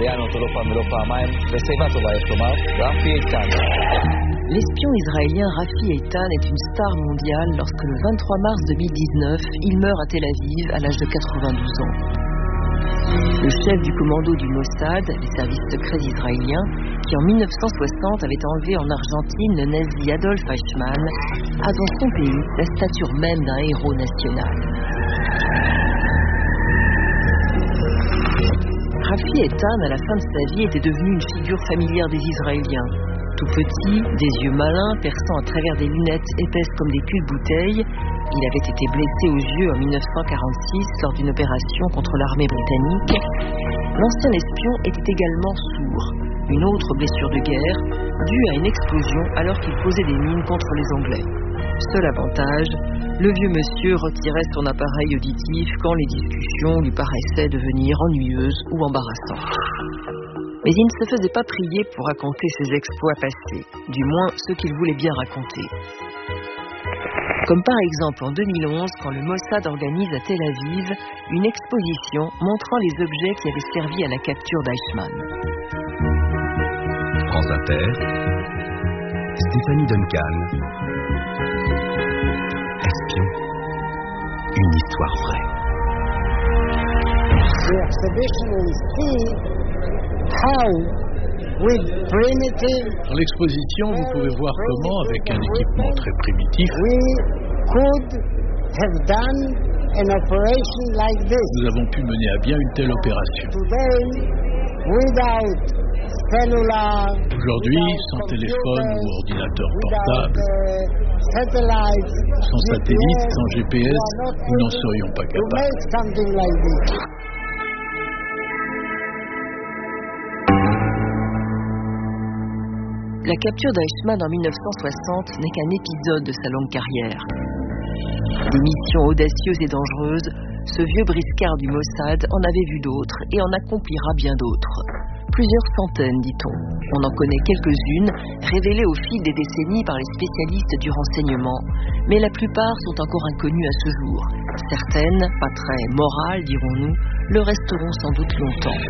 אותו לא פעם ולא פעמיים, בשיבה טובה יש לומר, רפי איתן. L'espion israélien Rafi Eitan est une star mondiale lorsque le 23 mars 2019, il meurt à Tel Aviv à l'âge de 92 ans. Le chef du commando du Mossad, les services secrets israéliens, qui en 1960 avait enlevé en Argentine le nazi Adolf Eichmann, a dans son pays la stature même d'un héros national. Rafi Eitan, à la fin de sa vie, était devenu une figure familière des Israéliens. Tout petit, des yeux malins, perçant à travers des lunettes épaisses comme des culs de bouteille, il avait été blessé aux yeux en 1946 lors d'une opération contre l'armée britannique. L'ancien espion était également sourd, une autre blessure de guerre, due à une explosion alors qu'il posait des mines contre les Anglais. Seul avantage, le vieux monsieur retirait son appareil auditif quand les discussions lui paraissaient devenir ennuyeuses ou embarrassantes. Mais il ne se faisait pas prier pour raconter ses exploits passés, du moins ceux qu'il voulait bien raconter. Comme par exemple en 2011, quand le Mossad organise à Tel Aviv une exposition montrant les objets qui avaient servi à la capture d'Eichmann. France Inter, Stéphanie Duncan. Espion, une histoire vraie. The exhibition will see how, with primitive, dans l'exposition, vous pouvez voir comment, avec un équipement très primitif, we could have done an operation like this. Nous avons pu mener à bien une telle opération. Today, without cellular, aujourd'hui, sans téléphone ou ordinateur portable, sans satellite, sans GPS, nous n'en serions pas capables. La capture d'Eichmann en 1960 n'est qu'un épisode de sa longue carrière. Des missions audacieuses et dangereuses, ce vieux briscard du Mossad en avait vu d'autres et en accomplira bien d'autres. Plusieurs centaines, dit-on. On en connaît quelques-unes, révélées au fil des décennies par les spécialistes du renseignement, mais la plupart sont encore inconnues à ce jour. Certaines, pas très morales, dirons-nous, le resteront sans doute longtemps.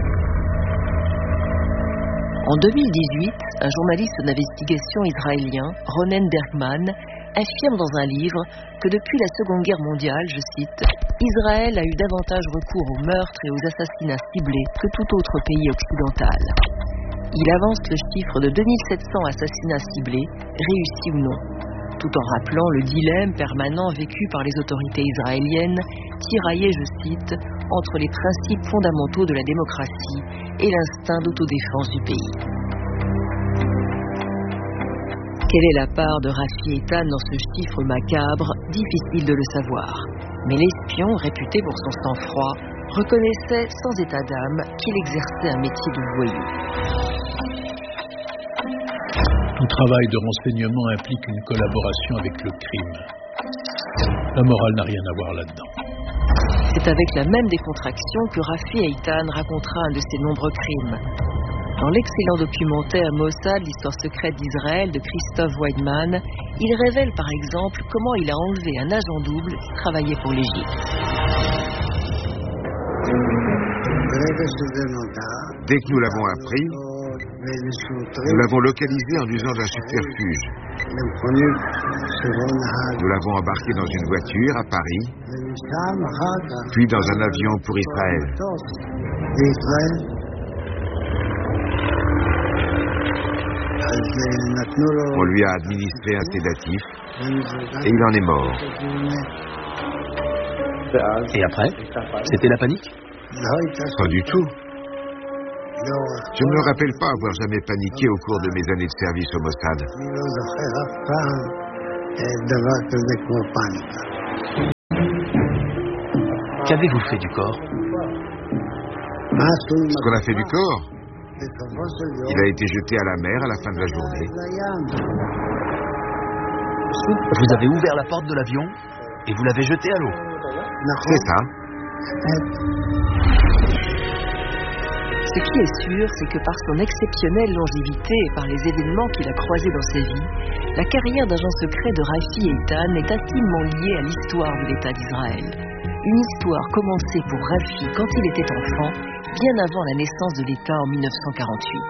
En 2018, un journaliste d'investigation israélien, Ronen Bergman, affirme dans un livre que depuis la Seconde Guerre mondiale, je cite, Israël a eu davantage recours aux meurtres et aux assassinats ciblés que tout autre pays occidental. Il avance le chiffre de 2700 assassinats ciblés, réussis ou non, tout en rappelant le dilemme permanent vécu par les autorités israéliennes, tiraillées, je cite, entre les principes fondamentaux de la démocratie et l'instinct d'autodéfense du pays. Quelle est la part de Rafi Eitan dans ce chiffre macabre? Difficile de le savoir. Mais l'espion, réputé pour son sang-froid, reconnaissait sans état d'âme qu'il exerçait un métier de voyou. Tout travail de renseignement implique une collaboration avec le crime. La morale n'a rien à voir là-dedans. C'est avec la même décontraction que Rafi Eitan racontera un de ses nombreux crimes. Dans l'excellent documentaire Mossad, l'histoire secrète d'Israël de Christophe Weidman, il révèle par exemple comment il a enlevé un agent double qui travaillait pour l'Égypte. Dès que nous l'avons appris, nous l'avons localisé en usant d'un subterfuge. Nous l'avons embarqué dans une voiture à Paris, puis dans un avion pour Israël. On lui a administré un sédatif et il en est mort. Et après, c'était la panique? Pas du tout. Je ne me rappelle pas avoir jamais paniqué au cours de mes années de service au Mossad. Qu'avez-vous fait du corps? Ce qu'on a fait du corps, il a été jeté à la mer à la fin de la journée. Vous avez ouvert la porte de l'avion et vous l'avez jeté à l'eau? C'est ça. Ce qui est sûr, c'est que par son exceptionnelle longévité et par les événements qu'il a croisés dans sa vie, la carrière d'agent secret de Rafi Eitan est intimement liée à l'histoire de l'État d'Israël. Une histoire commencée pour Rafi quand il était enfant bien avant la naissance de l'État en 1948.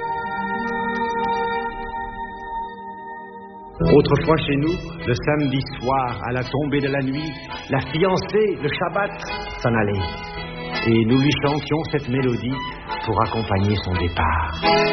Autrefois chez nous, le samedi soir, à la tombée de la nuit, la fiancée, le Shabbat, s'en allait. Et nous lui chantions cette mélodie pour accompagner son départ.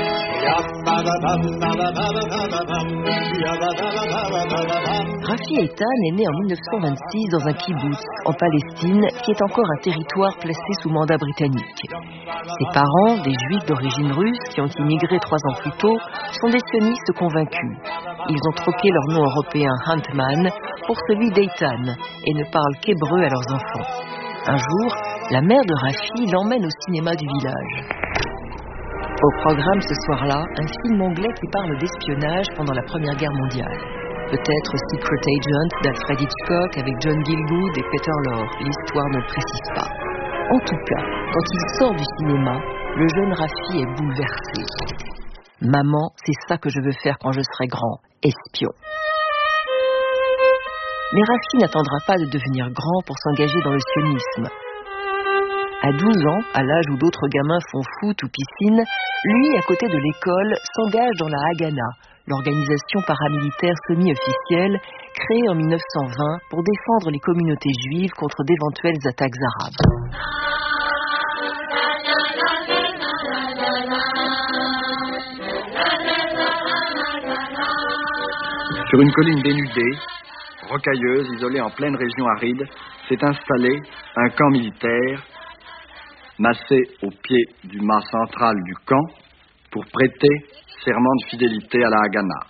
Rafi Eitan est né en 1926 dans un kibboutz en Palestine, qui est encore un territoire placé sous mandat britannique. Ses parents, des juifs d'origine russe qui ont immigré 3 ans plus tôt, sont des sionistes convaincus. Ils ont troqué leur nom européen Huntman pour celui d'Eitan et ne parlent qu'hébreu à leurs enfants. Un jour, la mère de Rafi l'emmène au cinéma du village. Au programme ce soir-là, un film anglais qui parle d'espionnage pendant la Première Guerre mondiale. Peut-être Secret Agent d'Alfred Hitchcock avec John Gielgud et Peter Lorre. L'histoire ne le précise pas. En tout cas, quand il sort du cinéma, le jeune Rafi est bouleversé. « Maman, c'est ça que je veux faire quand je serai grand, espion. » Mais Rafi n'attendra pas de devenir grand pour s'engager dans le sionisme. À 12 ans, à l'âge où d'autres gamins font foot ou piscine, lui, à côté de l'école, s'engage dans la Haganah, l'organisation paramilitaire semi-officielle créée en 1920 pour défendre les communautés juives contre d'éventuelles attaques arabes. Sur une colline dénudée, rocailleuse, isolée en pleine région aride, s'est installé un camp militaire massé au pied du mât central du camp pour prêter serment de fidélité à la Haganah.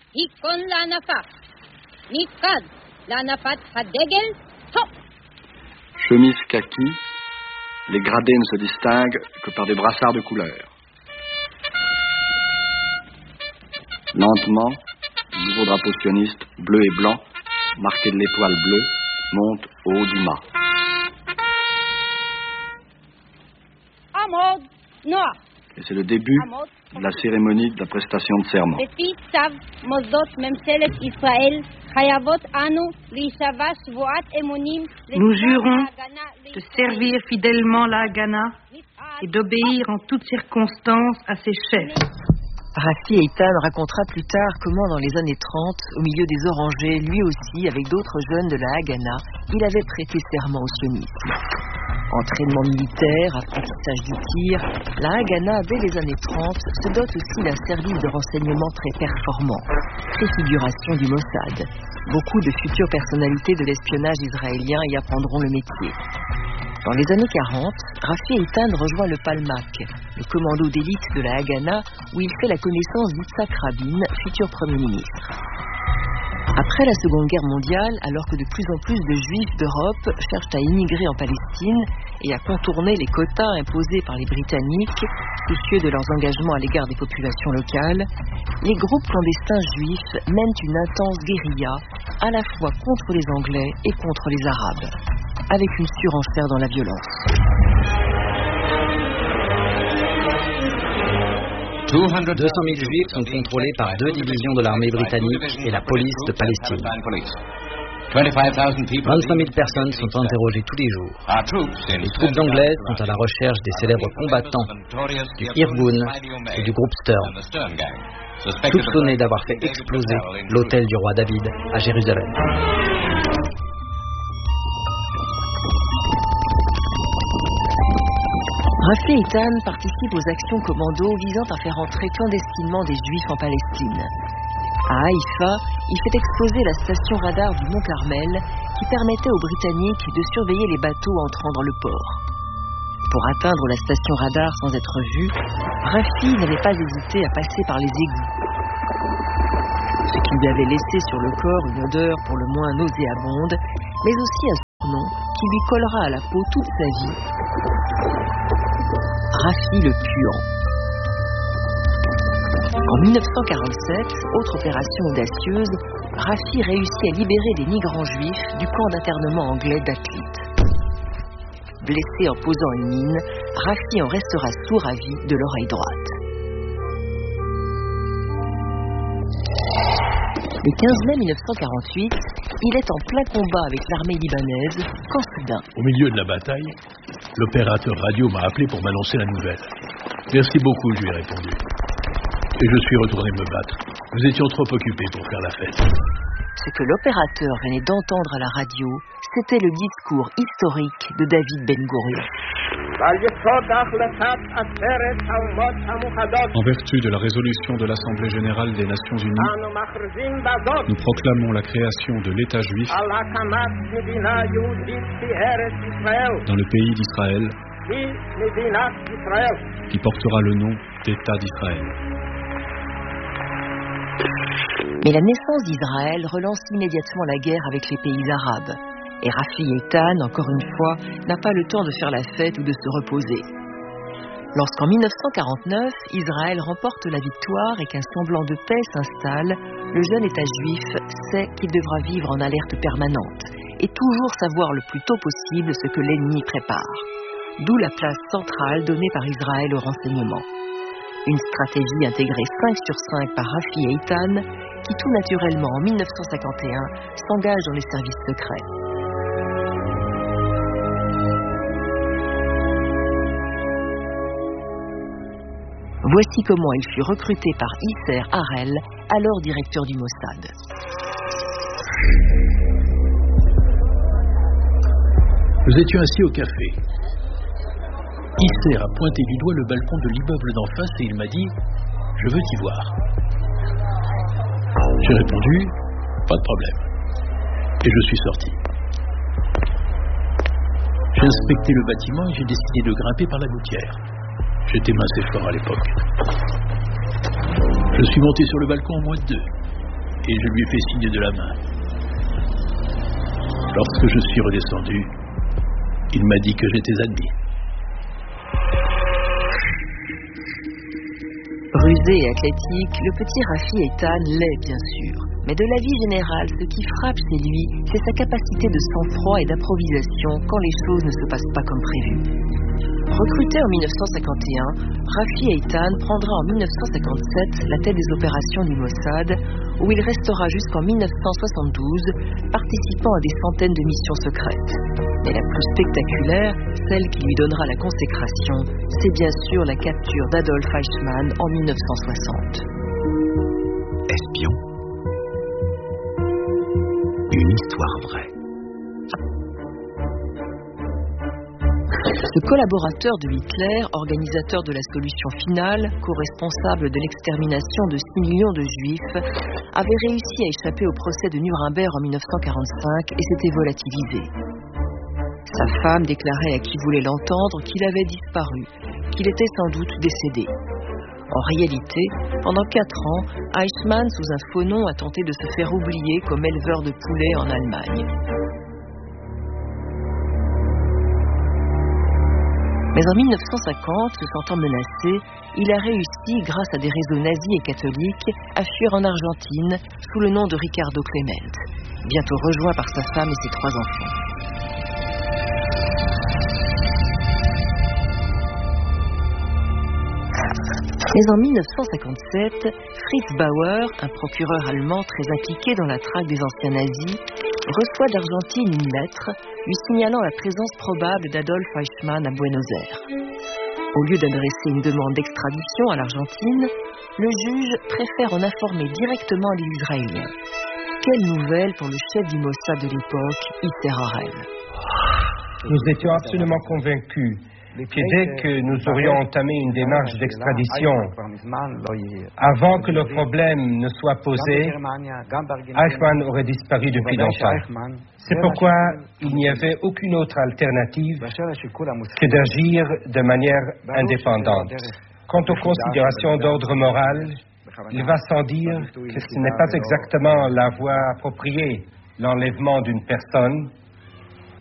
Chemise kaki, les gradés ne se distinguent que par des brassards de couleur. Lentement, le nouveau drapeau sioniste, bleu et blanc, marqué de l'étoile bleue, monte au haut du mât. Et c'est le début de la cérémonie de la prestation de serment. Nous jurons de servir fidèlement la Haganah et d'obéir en toutes circonstances à ses chefs. Rafi Eitan racontera plus tard comment dans les années 30, au milieu des orangers, lui aussi, avec d'autres jeunes de la Haganah, il avait prêté serment au sionisme. Entraînement militaire, apprentissage du tir, la Haganah, dès les années 30, se dote aussi d'un service de renseignement très performant, préfiguration du Mossad. Beaucoup de futures personnalités de l'espionnage israélien y apprendront le métier. Dans les années 40, Rafi Eitan rejoint le Palmach, le commando d'élite de la Haganah, où il fait la connaissance d'Yitzhak Rabin, futur Premier ministre. Après la Seconde Guerre mondiale, alors que de plus en plus de Juifs d'Europe cherchent à immigrer en Palestine et à contourner les quotas imposés par les Britanniques, soucieux de leurs engagements à l'égard des populations locales, les groupes clandestins juifs mènent une intense guérilla, à la fois contre les Anglais et contre les Arabes, avec une surenchère dans la violence. 200 000 juifs sont contrôlés par 2 divisions de l'armée britannique et la police de Palestine. 25 000 personnes sont interrogées tous les jours. Les troupes anglaises sont à la recherche des célèbres combattants du Irgun et du groupe Stern, soupçonnés d'avoir fait exploser l'hôtel du roi David à Jérusalem. Rafi Eitan participe aux actions commando visant à faire entrer clandestinement des Juifs en Palestine. À Haïfa, il fait exploser la station radar du Mont Carmel qui permettait aux Britanniques de surveiller les bateaux entrant dans le port. Pour atteindre la station radar sans être vu, Rafi n'avait pas hésité à passer par les égouts. Ce qui lui avait laissé sur le corps une odeur pour le moins nauséabonde, mais aussi un surnom qui lui collera à la peau toute sa vie. Rafi le puant. En 1947, autre opération audacieuse, Rafi réussit à libérer des migrants juifs du camp d'internement anglais d'Atlit. Blessé en posant une mine, Rafi en restera sourd à vie de l'oreille droite. Le 15 mai 1948, il est en plein combat avec l'armée libanaise quand soudain... Au milieu de la bataille, L'opérateur radio m'a appelé pour m'annoncer la nouvelle. Merci beaucoup, je lui ai répondu. Et je suis retourné me battre. Nous étions trop occupés pour faire la fête. Ce que l'opérateur venait d'entendre à la radio, c'était le discours historique de David Ben Gourion. En vertu de la résolution de l'Assemblée générale des Nations Unies, nous proclamons la création de l'État juif dans le pays d'Israël, qui portera le nom d'État d'Israël. Mais la naissance d'Israël relance immédiatement la guerre avec les pays arabes. Et Rafi Eitan, encore une fois, n'a pas le temps de faire la fête ou de se reposer. Lorsqu'en 1949, Israël remporte la victoire et qu'un semblant de paix s'installe, le jeune État juif sait qu'il devra vivre en alerte permanente et toujours savoir le plus tôt possible ce que l'ennemi prépare. D'où la place centrale donnée par Israël au renseignement. Une stratégie intégrée 5 sur 5 par Rafi Eitan, qui tout naturellement en 1951 s'engage dans les services secrets. Voici comment il fut recruté par Isser Harel, alors directeur du Mossad. Nous étions assis au café. Isser a pointé du doigt le balcon de l'immeuble d'en face et il m'a dit « Je veux t'y voir ». J'ai répondu « Pas de problème ». Et je suis sorti. J'ai inspecté le bâtiment et j'ai décidé de grimper par la gouttière. J'étais mince et fort à l'époque. Je suis monté sur le balcon en -2 et je lui ai fait signe de la main. Lorsque je suis redescendu, il m'a dit que j'étais admis. Rusé et athlétique, le petit Rafi Eitan l'est bien sûr. Mais de la vie générale, ce qui frappe chez lui, c'est sa capacité de sang-froid et d'improvisation quand les choses ne se passent pas comme prévu. Recruté en 1951, Rafi Eitan prendra en 1957 la tête des opérations du Mossad, où il restera jusqu'en 1972, participant à des centaines de missions secrètes. Mais la plus spectaculaire, celle qui lui donnera la consécration, c'est bien sûr la capture d'Adolf Eichmann en 1960. Espion. Une histoire vraie. Ce collaborateur de Hitler, organisateur de la solution finale, co-responsable de l'extermination de 6 millions de Juifs, avait réussi à échapper au procès de Nuremberg en 1945 et s'était volatilisé. Sa femme déclarait à qui voulait l'entendre qu'il avait disparu, qu'il était sans doute décédé. En réalité, pendant 4 ans, Eichmann, sous un faux nom, a tenté de se faire oublier comme éleveur de poulets en Allemagne. Mais en 1950, se sentant menacé, il a réussi, grâce à des réseaux nazis et catholiques, à fuir en Argentine sous le nom de Ricardo Clement, bientôt rejoint par sa femme et ses 3 enfants. Mais en 1957, Fritz Bauer, un procureur allemand très impliqué dans la traque des anciens nazis, reçoit d'Argentine une lettre lui signalant la présence probable d'Adolf Eichmann à Buenos Aires. Au lieu d'adresser une demande d'extradition à l'Argentine, le juge préfère en informer directement les Israéliens. Quelle nouvelle pour le chef du Mossad de l'époque, Isser Harel. Nous étions absolument convaincus que dès que nous aurions entamé une démarche d'extradition, avant que le problème ne soit posé, Eichmann aurait disparu depuis longtemps. C'est pourquoi il n'y avait aucune autre alternative que d'agir de manière indépendante. Quant aux considérations d'ordre moral, il va sans dire que ce n'est pas exactement la voie appropriée, l'enlèvement d'une personne,